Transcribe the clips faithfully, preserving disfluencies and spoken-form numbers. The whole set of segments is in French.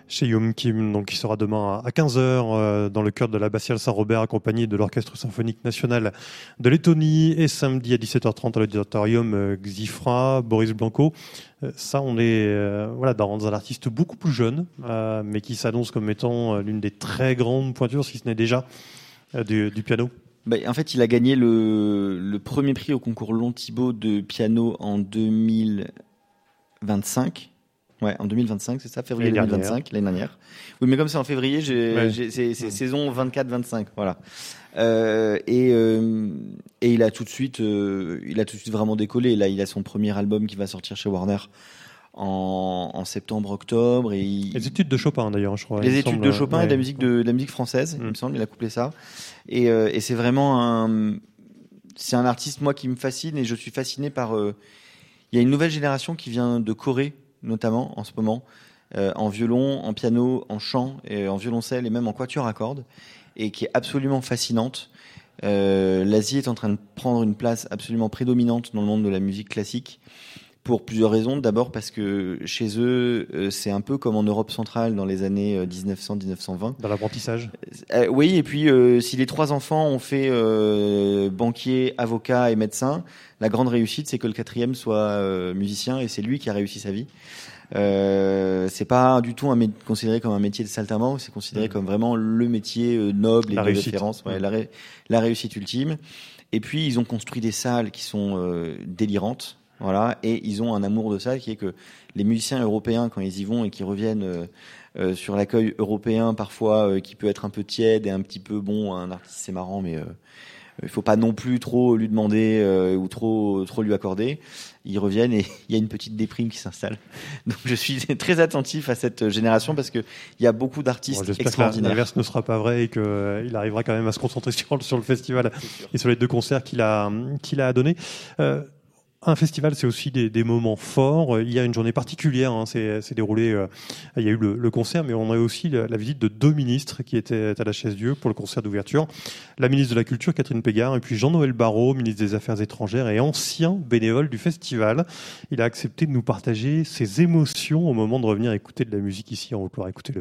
chez Youm Kim, donc qui sera demain à quinze heures euh, dans le chœur de l'abbatiale Saint-Robert, accompagné de l'Orchestre symphonique national de Lettonie, et samedi à dix-sept heures trente à l'auditorium euh, Xifra, Boris Blanco. Euh, ça, on est euh, voilà, dans un artiste beaucoup plus jeune, euh, mais qui s'annonce comme étant euh, l'une des très grandes pointures, si ce n'est déjà, euh, du, du piano. Bah, en fait, il a gagné le, le premier prix au concours Long Thibaut de piano en deux mille vingt-cinq. Ouais, en deux mille vingt-cinq, c'est ça, février deux mille vingt-cinq, l'année dernière. Oui, mais comme c'est en février, j'ai, ouais. j'ai, c'est, c'est ouais. saison vingt-quatre vingt-cinq, voilà. Euh, et, euh, et il a tout de suite, euh, il a tout de suite vraiment décollé. Là, il a son premier album qui va sortir chez Warner en, en septembre, octobre. Et il... Les études de Chopin, d'ailleurs, je crois. Les études semble, de Chopin ouais. et de la musique de, de la musique française, mmh. il me semble, il a couplé ça. Et, euh, et c'est vraiment un, c'est un artiste, moi, qui me fascine, et je suis fasciné par, euh, il y a une nouvelle génération qui vient de Corée, notamment en ce moment, euh, en violon, en piano, en chant, et en violoncelle et même en quatuor à cordes, et qui est absolument fascinante. Euh, L'Asie est en train de prendre une place absolument prédominante dans le monde de la musique classique, pour plusieurs raisons. D'abord parce que chez eux, euh, c'est un peu comme en Europe centrale dans les années dix-neuf cents dix-neuf cent vingt. Dans l'apprentissage. Euh, oui, et puis euh, si les trois enfants ont fait euh, banquier, avocat et médecin, la grande réussite, c'est que le quatrième soit euh, musicien, et c'est lui qui a réussi sa vie. Euh, c'est pas du tout un mé- considéré comme un métier de saltimbanque, c'est considéré mmh. comme vraiment le métier euh, noble et la de réussite. référence, ouais, mmh. la, ré- la réussite ultime. Et puis ils ont construit des salles qui sont euh, délirantes. Voilà, et ils ont un amour de ça qui est que les musiciens européens, quand ils y vont et qui reviennent euh, euh, sur l'accueil européen, parfois euh, qui peut être un peu tiède et un petit peu bon, un artiste c'est marrant, mais euh, il faut pas non plus trop lui demander euh, ou trop trop lui accorder. Ils reviennent et il y a une petite déprime qui s'installe. Donc je suis très attentif à cette génération parce que il y a beaucoup d'artistes bon, extraordinaires. Que l'inverse ne sera pas vrai et qu'il euh, arrivera quand même à se concentrer sur, sur le festival et sur les deux concerts qu'il a qu'il a donné. Euh, Un festival, c'est aussi des, des moments forts. Il y a une journée particulière, hein, c'est, c'est déroulé. Euh, il y a eu le, le concert, mais on a aussi la, la visite de deux ministres qui étaient à la Chaise-Dieu pour le concert d'ouverture. La ministre de la Culture, Catherine Pégard, et puis Jean-Noël Barrot, ministre des Affaires étrangères et ancien bénévole du festival. Il a accepté de nous partager ses émotions au moment de revenir écouter de la musique ici en Haute-Loire. Écoutez-le.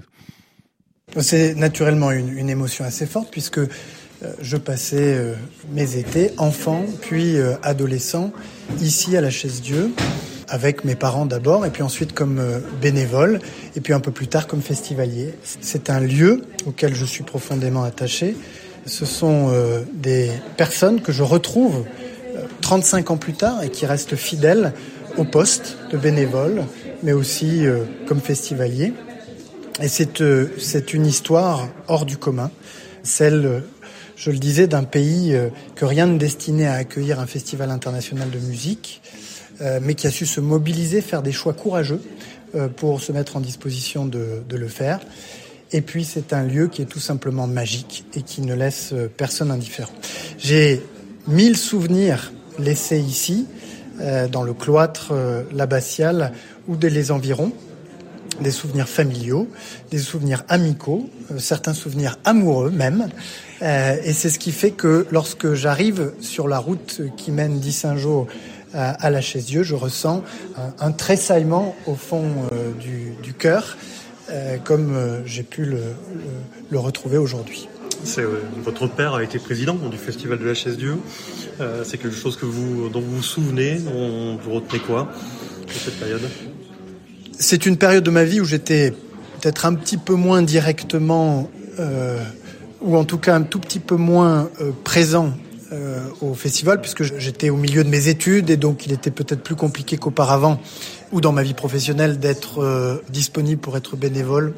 C'est naturellement une, une émotion assez forte puisque euh, je passais euh, mes étés, enfant, puis euh, adolescent, ici à la Chaise-Dieu, avec mes parents d'abord, et puis ensuite comme euh, bénévole, et puis un peu plus tard comme festivalier. C'est un lieu auquel je suis profondément attaché. Ce sont euh, des personnes que je retrouve euh, trente-cinq ans plus tard et qui restent fidèles au poste de bénévole, mais aussi euh, comme festivalier. Et c'est, euh, c'est une histoire hors du commun, celle, euh, je le disais, d'un pays euh, que rien ne destinait à accueillir un festival international de musique, euh, mais qui a su se mobiliser, faire des choix courageux euh, pour se mettre en disposition de, de le faire. Et puis c'est un lieu qui est tout simplement magique et qui ne laisse personne indifférent. J'ai mille souvenirs laissés ici, euh, dans le cloître, euh, l'abbatiale ou des les environs. Des souvenirs familiaux, des souvenirs amicaux, euh, certains souvenirs amoureux même. Euh, et c'est ce qui fait que lorsque j'arrive sur la route qui mène d'Yssingeaux à, à la Chaise-Dieu, je ressens un, un tressaillement au fond euh, du, du cœur, euh, comme euh, j'ai pu le, le, le retrouver aujourd'hui. C'est, euh, votre père a été président du Festival de la Chaise-Dieu. Euh, c'est quelque chose que vous, dont vous vous souvenez, dont vous retenez quoi de cette période ? C'est une période de ma vie où j'étais peut-être un petit peu moins directement, euh, ou en tout cas un tout petit peu moins euh, présent euh, au festival, puisque j'étais au milieu de mes études et donc il était peut-être plus compliqué qu'auparavant, ou dans ma vie professionnelle, d'être euh, disponible pour être bénévole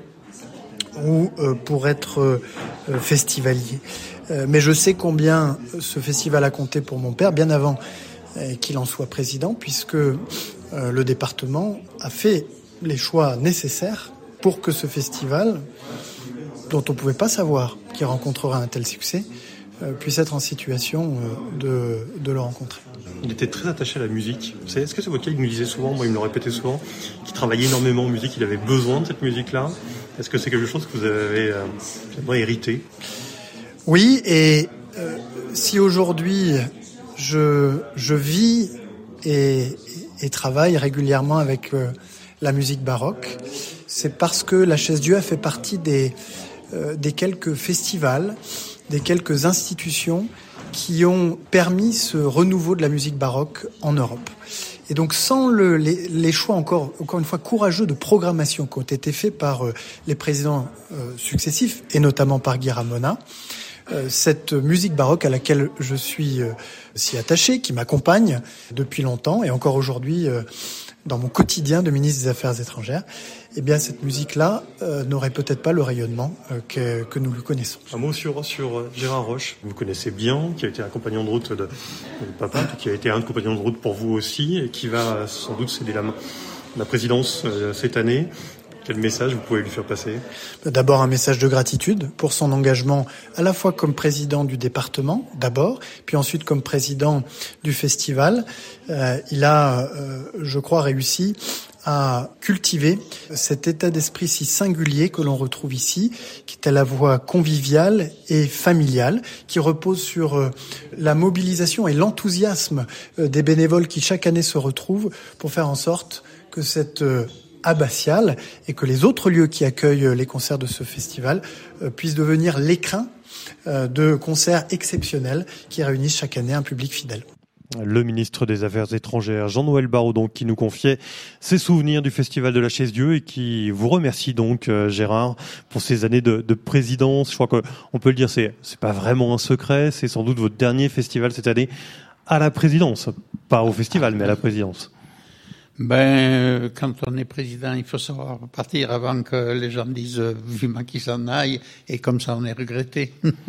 ou euh, pour être euh, festivalier. Euh, mais je sais combien ce festival a compté pour mon père, bien avant euh, qu'il en soit président, puisque euh, le département a fait les choix nécessaires pour que ce festival, dont on ne pouvait pas savoir qu'il rencontrera un tel succès, euh, puisse être en situation euh, de, de le rencontrer. Il était très attaché à la musique. C'est, est-ce que c'est votre cas? Il me disait souvent, moi il me le répétait souvent, qu'il travaillait énormément en musique, il avait besoin de cette musique-là. Est-ce que c'est quelque chose que vous avez euh, hérité? Oui, et euh, si aujourd'hui je, je vis et, et travaille régulièrement avec euh, la musique baroque, c'est parce que la Chaise-Dieu a fait partie des, euh, des quelques festivals, des quelques institutions qui ont permis ce renouveau de la musique baroque en Europe. Et donc sans le, les, les choix encore, encore une fois courageux de programmation qui ont été faits par euh, les présidents euh, successifs, et notamment par Guy Ramona, euh, cette musique baroque à laquelle je suis euh, si attaché, qui m'accompagne depuis longtemps, et encore aujourd'hui euh, dans mon quotidien de ministre des Affaires étrangères, eh bien cette musique-là euh, n'aurait peut-être pas le rayonnement euh, que, que nous le connaissons. Un mot sur, sur Gérard Roche, vous connaissez bien, qui a été un compagnon de route de, de papa, qui a été un compagnon de route pour vous aussi, et qui va sans doute céder la, la présidence euh, cette année. Quel message vous pouvez lui faire passer ? D'abord un message de gratitude pour son engagement à la fois comme président du département d'abord, puis ensuite comme président du festival. Euh, il a, euh, je crois, réussi à cultiver cet état d'esprit si singulier que l'on retrouve ici, qui est à la fois convivial et familial, qui repose sur euh, la mobilisation et l'enthousiasme euh, des bénévoles qui chaque année se retrouvent pour faire en sorte que cette euh, abbatiale et que les autres lieux qui accueillent les concerts de ce festival euh, puissent devenir l'écrin euh, de concerts exceptionnels qui réunissent chaque année un public fidèle. Le ministre des Affaires étrangères, Jean-Noël Barrot, donc, qui nous confiait ses souvenirs du Festival de la Chaise-Dieu et qui vous remercie donc, euh, Gérard, pour ces années de, de présidence. Je crois qu'on peut le dire, c'est, c'est pas vraiment un secret, c'est sans doute votre dernier festival cette année à la présidence. Pas au festival, mais à la présidence. Ben, quand on est président, il faut savoir partir avant que les gens disent « vivement qu'il s'en aille » et comme ça on est regretté.